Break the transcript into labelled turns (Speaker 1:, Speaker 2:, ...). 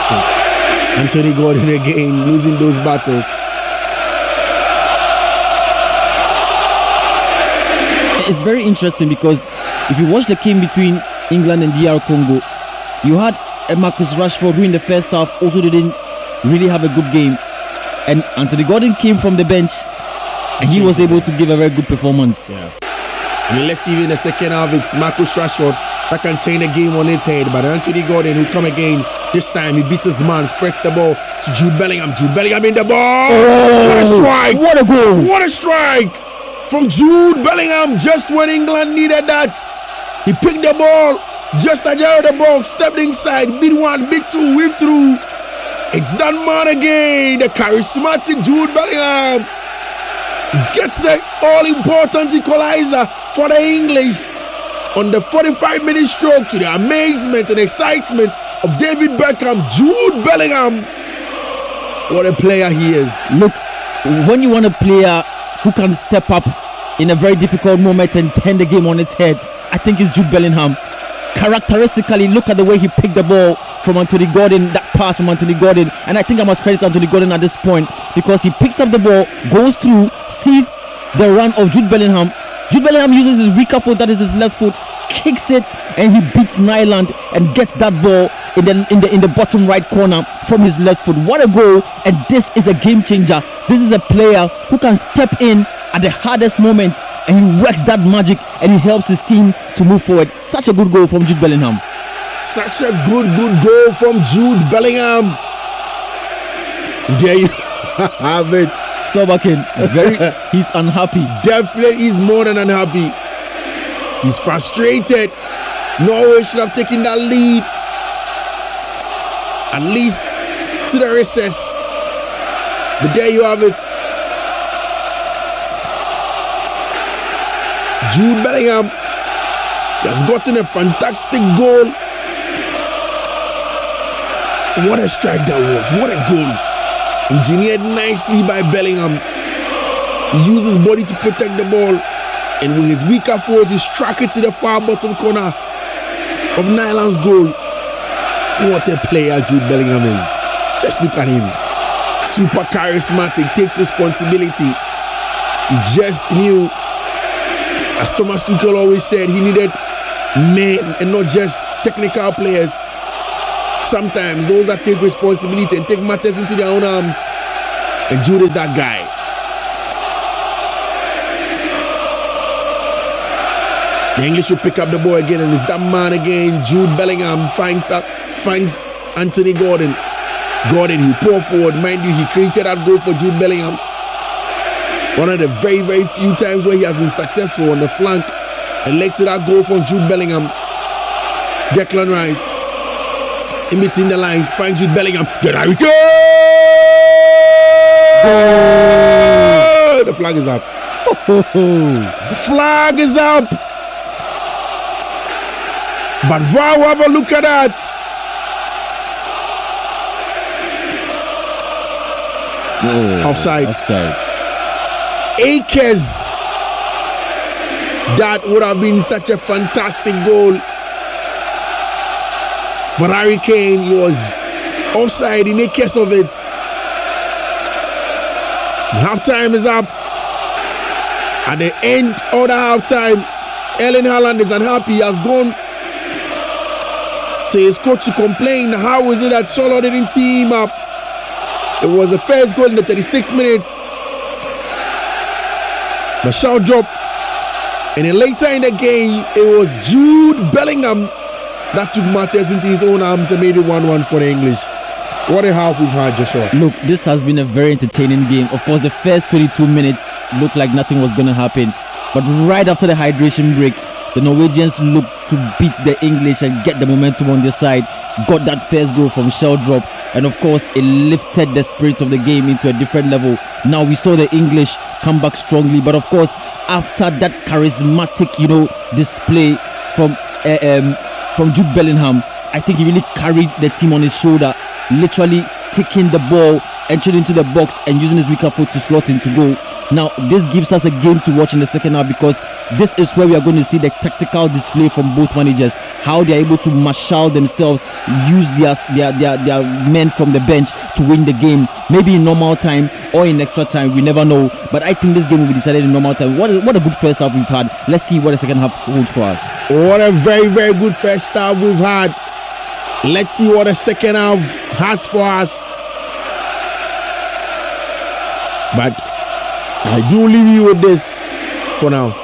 Speaker 1: Anthony Gordon again losing those battles.
Speaker 2: It's very interesting because if you watch the game between England and DR Congo, you had Marcus Rashford, who in the first half also didn't really have a good game, and Anthony Gordon came from the bench and he was able to give a very good performance.
Speaker 1: Yeah. I mean, let's see in the second half, it's Marcus Rashford that can turn the game on its head, but Anthony Gordon who come again. This time he beats his man, spreads the ball to Jude Bellingham. Jude Bellingham in the ball. What a strike!
Speaker 2: What a goal!
Speaker 1: What a strike from Jude Bellingham just when England needed that. He picked the ball just at the box, stepped inside, beat one, beat two, whipped through. It's that man again, the charismatic Jude Bellingham. He gets the all-important equalizer for the English on the 45-minute stroke, to the amazement and excitement of David Beckham. Jude Bellingham, what a player he is.
Speaker 2: Look, when you want a player who can step up in a very difficult moment and turn the game on its head, I think it's Jude Bellingham. Characteristically, look at the way he picked the ball from Anthony Gordon, that pass from Anthony Gordon, and I think I must credit Anthony Gordon at this point because he picks up the ball, goes through, sees the run of Jude Bellingham. Jude Bellingham uses his weaker foot, that is his left foot, kicks it, and he beats Nyland and gets that ball in the bottom right corner from his left foot. What a goal! And this is a game changer. This is a player who can step in at the hardest moment and he works that magic and he helps his team to move forward. Such a good goal from Jude Bellingham.
Speaker 1: Such a good goal from Jude Bellingham. There you have it.
Speaker 2: Sobakin, he's unhappy.
Speaker 1: Definitely, he's more than unhappy. He's frustrated. Norway should have taken that lead, at least to the recess. But there you have it. Jude Bellingham has gotten a fantastic goal. What a strike that was. What a goal. Engineered nicely by Bellingham. He uses his body to protect the ball, and with his weaker foot, he struck it to the far bottom corner of Nyland's goal. What a player Jude Bellingham is. Just look at him. Super charismatic, takes responsibility. He just knew, as Thomas Tuchel always said, he needed men and not just technical players. Sometimes those that take responsibility and take matters into their own arms. And Jude is that guy. The English will pick up the ball again, and it's that man again. Jude Bellingham finds Anthony Gordon. Gordon, he pour forward. Mind you, he created that goal for Jude Bellingham. One of the very, very few times where he has been successful on the flank and led to that goal from Jude Bellingham. Declan Rice, in between the lines, finds Jude Bellingham. Then Harry Kane! The flag is up. The flag is up. But VAR will have a look at that. Offside. Akers. That would have been such a fantastic goal. But Harry Kane, he was offside in a case of it. Halftime is up. At the end of the halftime, Erling Haaland is unhappy. He has gone to his coach to complain. How is it that Charlotte didn't team up? It was the first goal in the 36 minutes. But shot drop. And then later in the game, it was Jude Bellingham that took matters into his own arms and made it 1-1 for the English. What a half we've had, Joshua.
Speaker 2: Look, this has been a very entertaining game. Of course, the first 22 minutes looked like nothing was going to happen. But right after the hydration break, the Norwegians looked to beat the English and get the momentum on their side. Got that first goal from Sheldrop. And of course, it lifted the spirits of the game into a different level. Now we saw the English come back strongly. But of course, after that charismatic, display from Jude Bellingham, I think he really carried the team on his shoulder, literally taking the ball, entering into the box and using his weaker foot to slot into goal. Now, this gives us a game to watch in the second half because this is where we are going to see the tactical display from both managers, how they are able to marshal themselves, use their men from the bench to win the game, maybe in normal time or in extra time, we never know. But I think this game will be decided in normal time. What a good first half we've had. Let's see what the second half holds for us.
Speaker 1: What a very, very good first half we've had. Let's see what the second half has for us. But I do leave you with this for now.